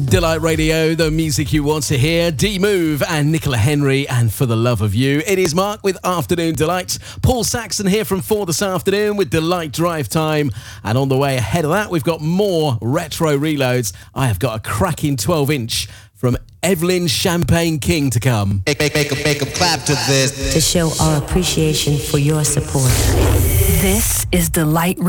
Delight Radio, the music you want to hear. D-Move and Nicola Henry and For the Love of You. It is Mark with Afternoon Delight. Paul Saxon here from 4 this afternoon with Delight Drive Time. And on the way ahead of that, we've got more retro reloads. I have got a cracking 12-inch from Evelyn Champagne King to come. Make a clap to this. To show our appreciation for your support. This is Delight